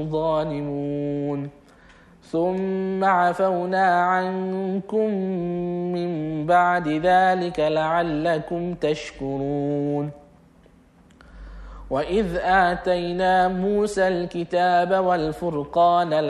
ظالمون ثم عفونا عنكم من بعد ذلك لعلكم تشكرون وإذ آتينا موسى الكتاب والفرقان